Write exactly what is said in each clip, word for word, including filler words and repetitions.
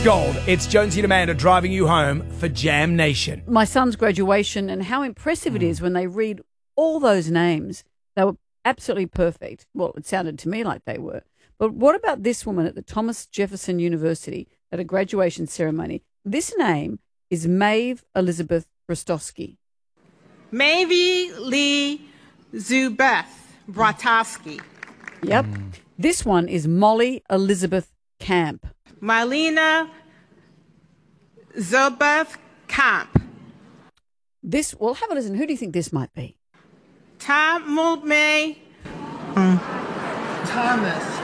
gold. It's Jonesy and Amanda driving you home for Jam Nation. My son's graduation and how impressive it is when they read all those names. They were absolutely perfect. Well, it sounded to me like they were. But what about this woman at the Thomas Jefferson University at a graduation ceremony? This name is Maeve Elizabeth Brostowski. Maeve Lee Zubeth Bratowski. Yep. Mm. This one is Molly Elizabeth Camp. Marlena Zubeth Camp. This, well, have a listen. Who do you think this might be? Tom Mulmay. Mm. Thomas.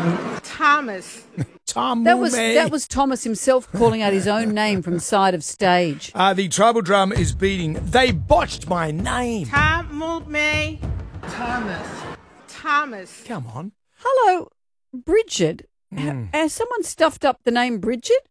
Thomas. Tom that was that was Thomas himself calling out his own name from side of stage. Uh, the tribal drum is beating. They botched my name. Tom Mulmay. Thomas. Thomas. Come on. Hello, Bridget. Mm. Has someone stuffed up the name Bridget?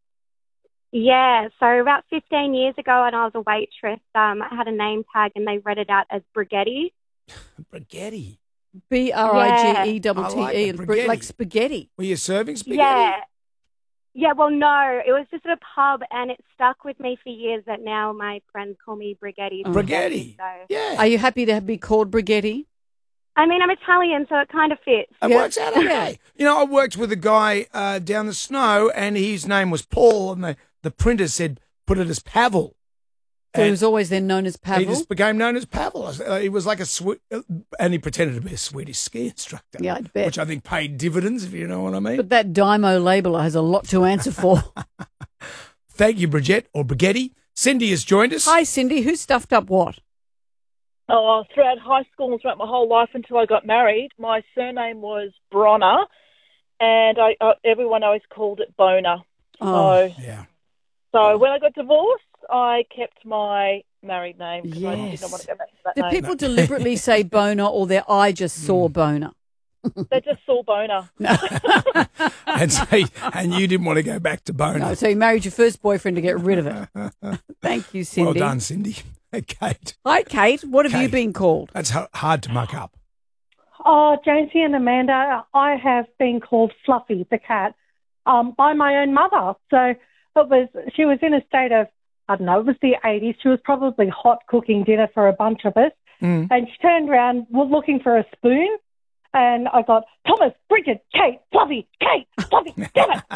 Yeah, so about fifteen years ago when I was a waitress, um, I had a name tag and they read it out as Brigetti. Brigetti? B R I G E T T E, like, like spaghetti. Were you serving spaghetti? Yeah. Yeah, well, no, it was just at a pub and it stuck with me for years that now my friends call me Brigetti. Oh. Brigetti? So. Yeah. Are you happy to be called Brigetti? I mean, I'm Italian, so it kind of fits. It yeah. works out okay. You know, I worked with a guy uh, down the snow and his name was Paul and the, the printer said put it as Pavel. So he was always then known as Pavel? He just became known as Pavel. Uh, he was like a, Swe- and he pretended to be a Swedish ski instructor. Yeah, I'd bet. Which I think paid dividends, if you know what I mean. But that Dymo labeler has a lot to answer for. Thank you, Bridget, or Brigetti. Cindy has joined us. Hi, Cindy. Who stuffed up what? Oh, throughout high school and throughout my whole life until I got married, my surname was Bronner, and I, uh, everyone always called it Boner. Oh, so, yeah. So when I got divorced, I kept my married name because yes. I didn't want to go back to that Do name. people no. deliberately say Boner or their eye just saw Boner? They just saw Boner. and, so, and you didn't want to go back to Boner. No, so you married your first boyfriend to get rid of it. Thank you, Cindy. Well done, Cindy. Hey, Kate. Hi, Kate. What have Kate. you been called? That's hard to muck up. Oh, Jonesy and Amanda, I have been called Fluffy the cat um, by my own mother. So it was she was in a state of, I don't know, it was the eighties. She was probably hot cooking dinner for a bunch of us. Mm. And she turned around was looking for a spoon. And I got, Thomas, Bridget, Kate, Fluffy, Kate, Fluffy, damn it,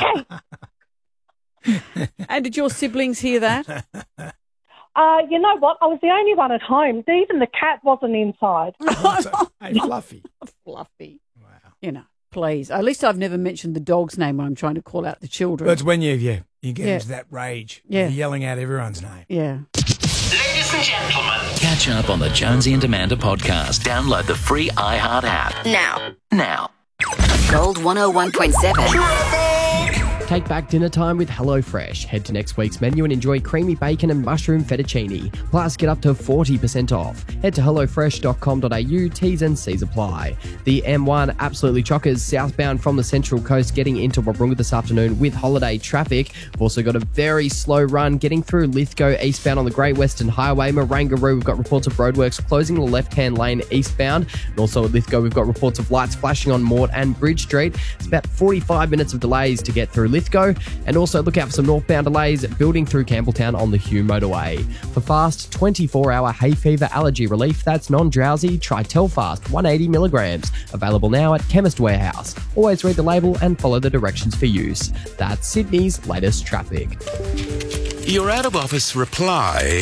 Kate. And did your siblings hear that? Uh, you know what? I was the only one at home. Even the cat wasn't inside. Hey, Fluffy. Fluffy. Wow. You know, please. At least I've never mentioned the dog's name when I'm trying to call out the children. That's when you, yeah, you get Yeah. into that rage. Yeah. You're yelling out everyone's name. Yeah. Ladies and gentlemen, catch up on the Jonesy and Amanda podcast. Download the free iHeart app. Now. Now. Gold one oh one point seven. Take back dinner time with HelloFresh. Head to next week's menu and enjoy creamy bacon and mushroom fettuccine. Plus, get up to forty percent off. Head to hello fresh dot com dot a u. T's and C's apply. The M one absolutely chockers southbound from the Central Coast getting into Wahroonga this afternoon with holiday traffic. We've also got a very slow run getting through Lithgow eastbound on the Great Western Highway. Marangaroo, we've got reports of roadworks closing the left-hand lane eastbound. And also at Lithgow, we've got reports of lights flashing on Mort and Bridge Street. It's about forty-five minutes of delays to get through Lithgow, and also look out for some northbound delays building through Campbelltown on the Hugh motorway. For fast twenty-four hour hay fever allergy relief that's non-drowsy, try Telfast one hundred eighty milligrams. Available now at Chemist Warehouse. Always read the label and follow the directions for use. That's Sydney's latest traffic. Your out of office reply